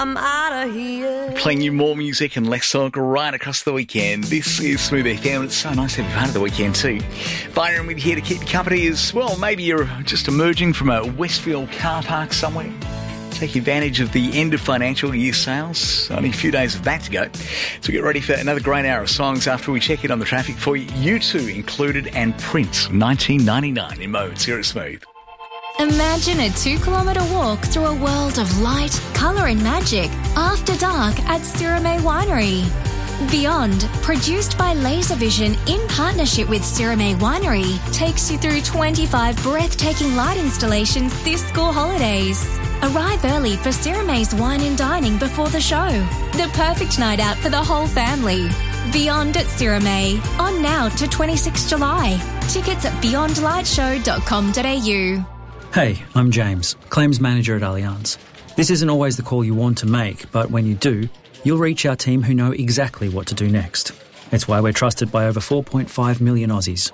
I'm out of here. Playing you more music and less talk right across the weekend. This is Smooth FM. It's so nice to have you part of the weekend too. Byron with you here to keep you company as well. Maybe you're just emerging from a Westfield car park somewhere. Take advantage of the end of financial year sales. Only a few days of that to go. So we get ready for another great hour of songs after we check in on the traffic for you. U2 included and Prince, 1999 in moments here at Smooth. Imagine a 2-kilometre walk through a world of light, colour and magic after dark at Sirame Winery. Beyond, produced by Laservision in partnership with Sirame Winery, takes you through 25 breathtaking light installations this school holidays. Arrive early for Sirame's wine and dining before the show. The perfect night out for the whole family. Beyond at Sirame, on now to 26 July. Tickets at beyondlightshow.com.au. Hey, I'm James, Claims Manager at Allianz. This isn't always the call you want to make, but when you do, you'll reach our team who know exactly what to do next. It's why we're trusted by over 4.5 million Aussies.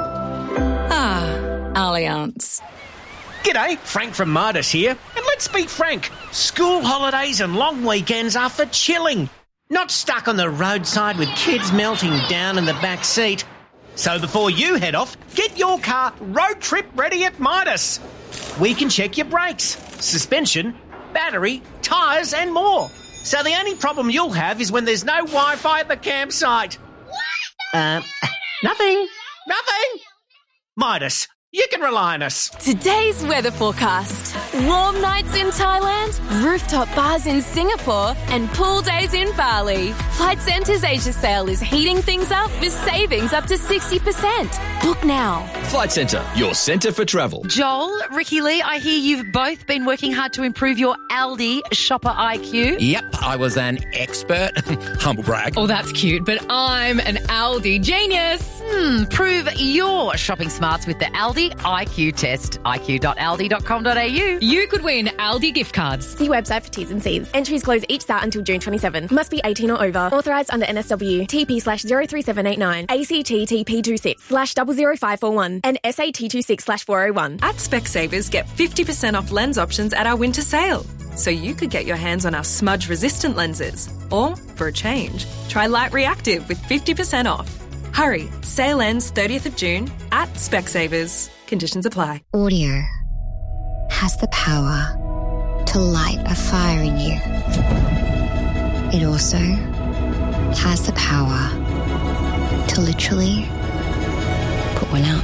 Allianz. G'day, Frank from Midas here, and let's be frank, school holidays and long weekends are for chilling, not stuck on the roadside with kids melting down in the back seat. So before you head off, get your car road trip ready at Midas. We can check your brakes, suspension, battery, tyres and more. So the only problem you'll have is when there's no Wi-Fi at the campsite. Nothing. Midas, you can rely on us. Today's weather forecast. Warm nights in Thailand, rooftop bars in Singapore, and pool days in Bali. Flight Centre's Asia sale is heating things up with savings up to 60%. Book now. Flight Centre, your centre for travel. Joel, Ricky Lee, I hear you've both been working hard to improve your Aldi shopper IQ. Yep, I was an expert. Humble brag. Oh, that's cute, but I'm an Aldi genius. Prove your shopping smarts with the Aldi IQ test. iq.aldi.com.au. You could win Aldi gift cards. See website for T's and C's. Entries close each start until June 27. Must be 18 or over. Authorised under NSW. TP/03789. ACT TP26/00541. And SAT26/401. At Specsavers, get 50% off lens options at our winter sale. So you could get your hands on our smudge-resistant lenses. Or, for a change, try Light Reactive with 50% off. Hurry, sale ends 30th of June at Specsavers. Conditions apply. Audio has the power to light a fire in you. It also has the power to literally put one out.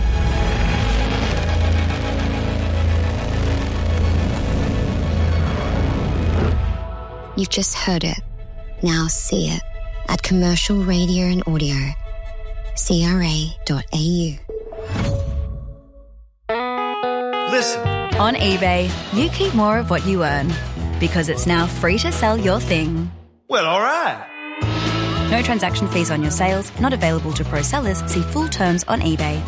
You've just heard it. Now see it at Commercial Radio and Audio. CRA.au. Listen. On eBay, you keep more of what you earn because it's now free to sell your thing. Well, all right. No transaction fees on your sales, not available to pro sellers. See full terms on eBay.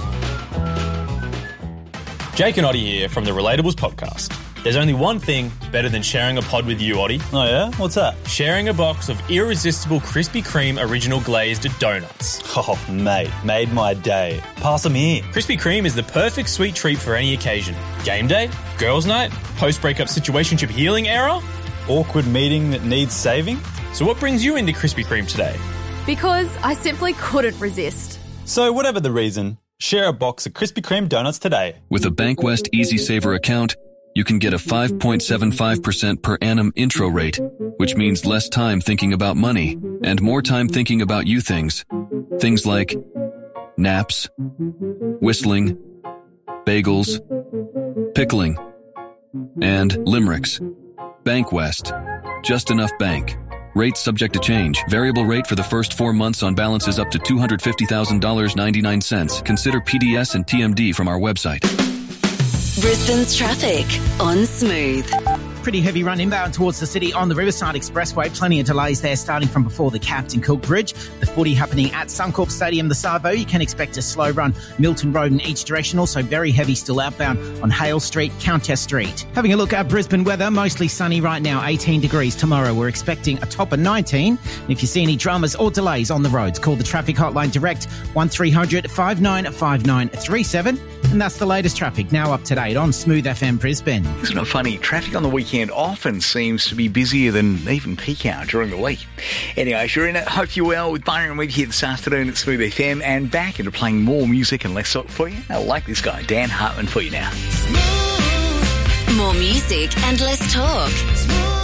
Jake and Oddie here from the Relatables podcast. There's only one thing better than sharing a pod with you, Oddie. Oh yeah? What's that? Sharing a box of irresistible Krispy Kreme original glazed donuts. Oh, mate, made my day. Pass them here. Krispy Kreme is the perfect sweet treat for any occasion. Game day, girls' night, post-breakup situationship healing era, awkward meeting that needs saving. So what brings you into Krispy Kreme today? Because I simply couldn't resist. So whatever the reason, share a box of Krispy Kreme donuts today. With a Bankwest Easy Saver account, you can get a 5.75% per annum intro rate, which means less time thinking about money and more time thinking about you things. Things like naps, whistling, bagels, pickling, and limericks. Bankwest. Just enough bank. Rates subject to change. Variable rate for the first 4 months on balances up to $250,000.99. Consider PDS and TMD from our website. Brisbane's traffic on Smooth. Pretty heavy run inbound towards the city on the Riverside Expressway. Plenty of delays there starting from before the Captain Cook Bridge. The footy happening at Suncorp Stadium, the Savo. You can expect a slow run Milton Road in each direction. Also very heavy still outbound on Hale Street, Countess Street. Having a look at Brisbane weather, mostly sunny right now, 18 degrees tomorrow. We're expecting a top of 19. And if you see any dramas or delays on the roads, call the traffic hotline direct 1300 595937. And that's the latest traffic, now up to date on Smooth FM Brisbane. Isn't it funny? Traffic on the weekend often seems to be busier than even peak hour during the week. Anyway, if you're in it, hope you're well. With Byron Reed here this afternoon at Smooth FM and back into playing more music and less talk for you. I like this guy, Dan Hartman, for you now. More music and less talk.